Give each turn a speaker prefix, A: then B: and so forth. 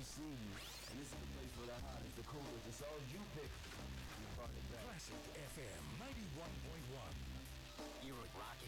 A: to see you. And this is the place for the hottest, the coolest, the songs you pick.
B: Classic FM 91.1.
C: You're rocking